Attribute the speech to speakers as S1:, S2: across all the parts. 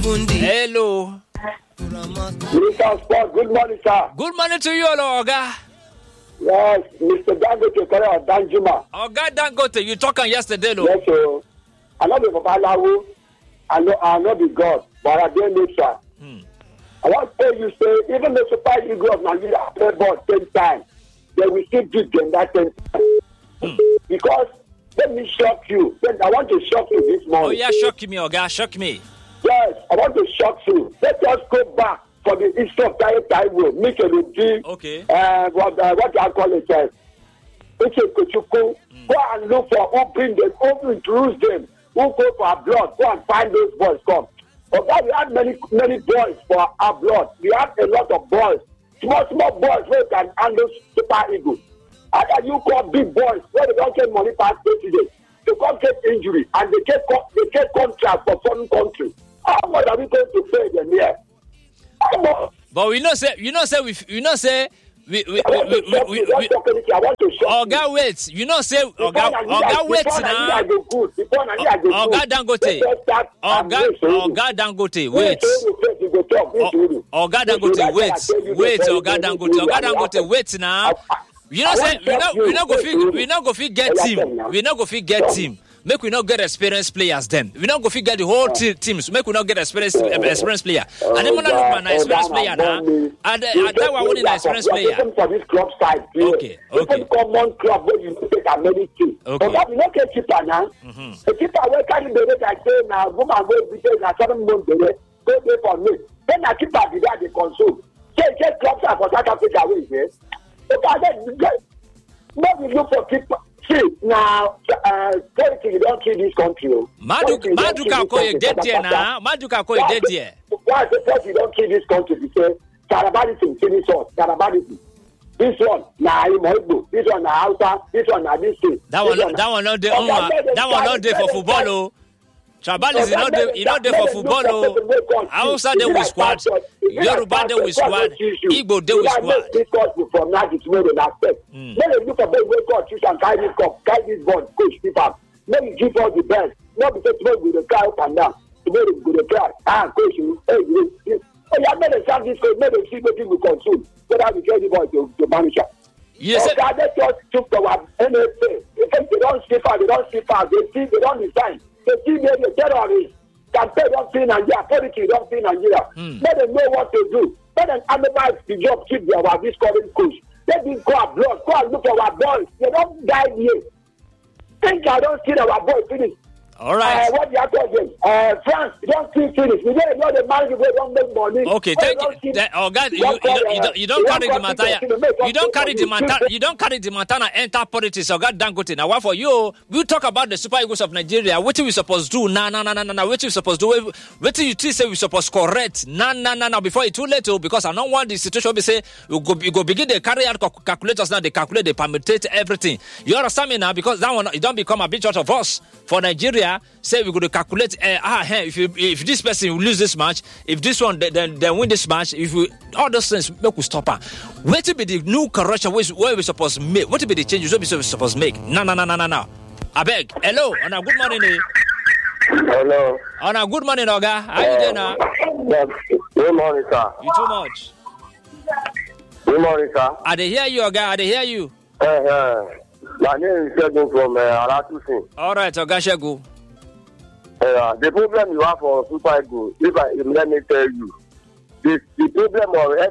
S1: Hello.
S2: Mr. Sport, good morning, sir.
S1: Good morning to you, Oga.
S2: Yes, Mr. Dangote Korea Danjuma.
S1: Oga Dangote, you talking yesterday, no?
S2: Yes, sir. I know the Babalawo. I know the God, but I don't know, sir. I want to tell you, say, even the Super Eagles of Nigeria play ball 10 times, they will still beat them that 10 times. Because, let me shock you. I want to shock you this morning.
S1: Oh, yeah, shock me, Oga, shock me.
S2: Yes, I want to shock you. Let us go back for the history of Taiwo, Mikel
S1: Okay.
S2: What I call it, Go and look for who bring them, who introduce them, who go for our blood, go and find those boys, come. But we have many boys for our blood. We have a lot of boys, small boys who can handle Super Eagles. How can you call big boys where they don't get money past today? They can't get injury and they get contracts for foreign countries. How much are we going to pay them here?
S1: But we know say we Oga wait, you know say Oga wait now. Oga Dangote. Oga Dangote wait. Oga Dangote wait. Oga Dangote wait now. You know say we not go fit get team. We not go fit get team. Make we not get experienced players then. We not go fit get the whole teams. Make we not get experienced player. And then look man, experienced player now. And that one winning an experienced player.
S2: For this club side,
S1: okay.
S2: Common club where you take a many teams.
S1: Okay.
S2: But we not get keeper now. The keeper will carry the rate I say now. Woman will be there na 7 months the rate. Go there for me. Then I keeper be there they consume. Say club side for South Africa way here. But maybe look for keeper. See, now, politics, you don't kill this country.
S1: Maduka ko ye dead here now. Maduka ko ye dead here.
S2: Why the first you don't kill this country? Because Carabalism, finish us. Carabalism. This one, na Imoibu. This one, na Hausa. This one, na this thing.
S1: That one not there for football, oh. Tribalism is not there for football, oh. Hausa there with squad. Yoruba there with squad. Igbo there with squad.
S2: From now to tomorrow, that's it. Let us look at the way God choose and carry this cup, carry this ball, coach people. Let me give all the best. Not because tomorrow we will cry up and down. Tomorrow we will cry. Coach, you have made a sound this coach, made a see what we consume. Whether we get the ball to manager.
S1: Yes, sir.
S2: Let us took the one NSA. If they don't slip out, they don't design. They see the terrorists. Campaign don't see Nigeria, politics don't see Nigeria. Let them know what to do. Let them analyze the job, keep this current coach. Let them go abroad, go and look at our boys. They don't die here. Think I don't see our boys finish.
S1: All right.
S2: What do you call them? France, don't see finish. We don't know the manager, they don't make money.
S1: Okay, thank you. Oh God, you don't carry the matter. You don't carry the matter and enter politics. Oh God, Dangote. Now, what for you? We talk about the Super Eagles of Nigeria. What we supposed to do? Nah. What we supposed to do? What you say we supposed to correct? Nah. Before it's too late, because I don't want the situation. We say we go begin the carry out calculators now. They calculate, they permutate everything. You understand me now? Because that one it don't become a bit out of us for Nigeria. Say we're going to calculate if this person will lose this match, if this one then win this match, if we all those things make we stop her. What will be the new correction where we supposed to make? What will be the changes we supposed to make? No. I beg. Hello, Anna, good morning.
S2: Hello.
S1: Anna, good morning, Oga. How you doing now?
S2: Good morning, sir.
S1: You too much.
S2: Good morning, sir.
S1: I dey hear you, Oga. I dey hear you.
S2: My name is Shegun from Alatusin.
S1: All right, Oga Shegun.
S2: The problem you have for Super Eagles, let me tell you, the problem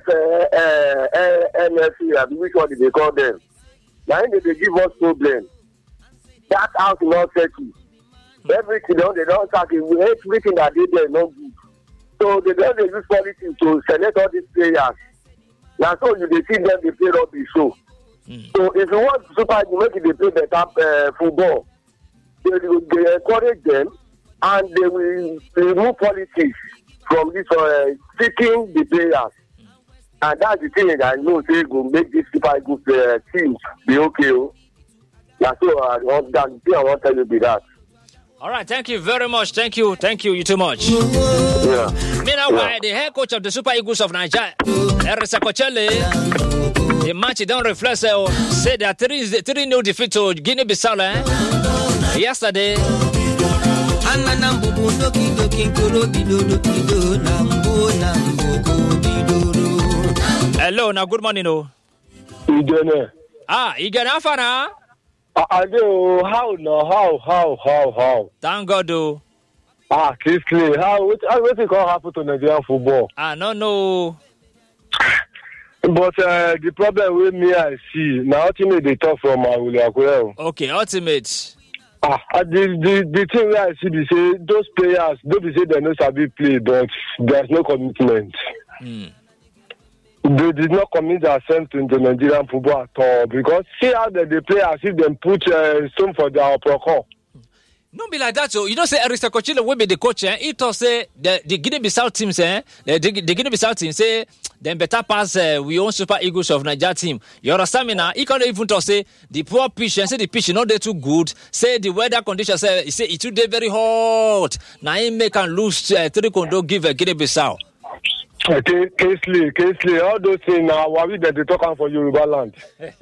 S2: of NFC, which one did they call them? Now they give us problem. That house is not settled. Everything they don't talk, everything that they do is not good. So they don't use politics to select all these players. Now so you see them they play rugby show. So if you want Super Eagles, make it they play better football. They encourage them. And they will remove politics from this seeking the players. And that's the thing that I know they will make this Super Eagles teams be okay. That's what I want to tell you be that.
S1: All right, thank you very much. Thank you, you too much.
S2: Yeah.
S1: Meanwhile, the head coach of the Super Eagles of Nigeria, Erisa Kochele, the match don't reflect, said that 3-0 defeat to Guinea-Bissau yesterday. Hello, now good morning, no.
S2: Igene.
S1: Igene Afana.
S2: How no? How?
S1: Thank God, do.
S2: Kingsley, what it can happen to Nigerian football?
S1: No.
S2: But the problem with me, I see now. Ultimate they talk from William.
S1: Okay, ultimate.
S2: The thing where I see they say those players don't say they know sabi play, but there's no commitment. They did not commit themselves to the Nigerian football at all because see how they play as if they put stone for their procure.
S1: No be like that, so you don't say Arista Cochilo will be the coach. He talk say the Guinea-Bissau teams, the Guinea-Bissau team say them better pass we own Super Eagles of Nigeria team. You understand me now? He can't even talk say the poor pitch and say the pitch is not there too good. Say the weather conditions say it too day very hot. Now he make and lose 3 condo give Guinea-Bissau.
S2: Okay, Kingsley, all those things now, why we that they talking for Yoruba land?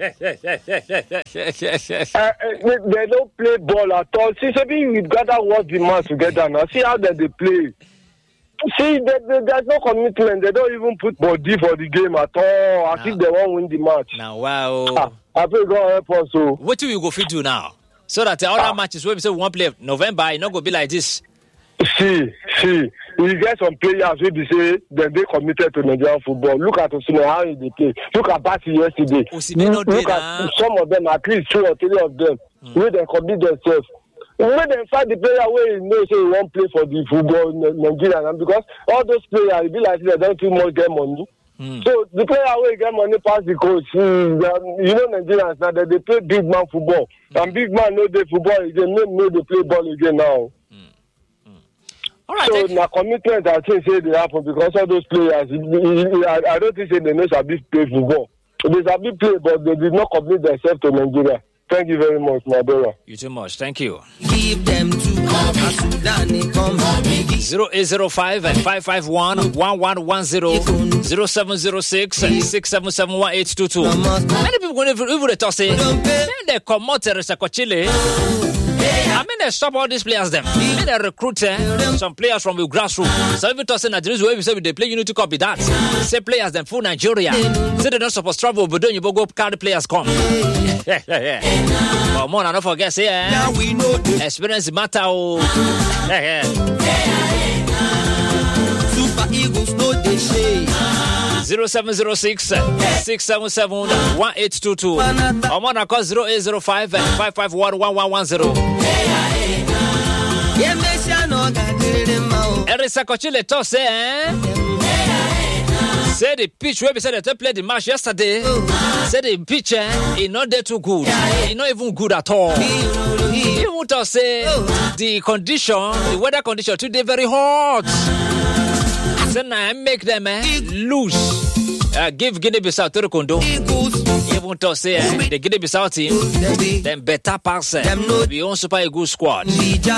S2: They don't play ball at all. See, maybe we gotta watch the match together now. See how they play. See, there's no commitment. They don't even put body for the game at all. I think they won't win the match.
S1: Now, wow.
S2: I think God help us. So.
S1: What do you go fit do now? So that the other matches where we say we won't play November, it not go be like this.
S2: See. You get some players who they say that they committed to Nigerian football. Look at Osimhen, how they play. Look at Bati yesterday. Look at some of them, at least 2 or 3 of them, where they commit themselves. When they find the player where you know say he won't play for the football in Nigeria, and because all those players, it be like they don't too much get money. So the player where get money pass the coach. You know Nigerians now that they play big man football, and big man know they football again. Know they play ball again now.
S1: All right,
S2: so now commitment I think say they happen because all those players. I don't think say they know sabi play football. They sabi play, but they did not commit themselves to Nigeria. Thank you very much, my brother.
S1: You too much. Thank you.
S3: Give them to
S1: 0805 and 551 1110 0706 677 1822. Many people going to talk say they come out to Chile. I mean, they stop all these players. Them. I mean, they recruit some players from the grassroots. So even talking that there is a way we say they play, you need to copy that. Say players them full Nigeria. Say they're not supposed to travel, but then you go carry players come. But more, I don't forget. Say experience matter.
S3: Super Eagles no they say
S1: 0706 677 1822. I'm on a call 0805 551 1110. Erisa Cochile to say the pitch where we said they played the match yesterday. Say the pitch is not there too good. It's not even good at all. He want to say the weather condition today very hot. So now make them lose. Give Guinea-Bissau to the condo. You want to say the Guinea-Bissau team, then better pass. We own Super Eagles squad.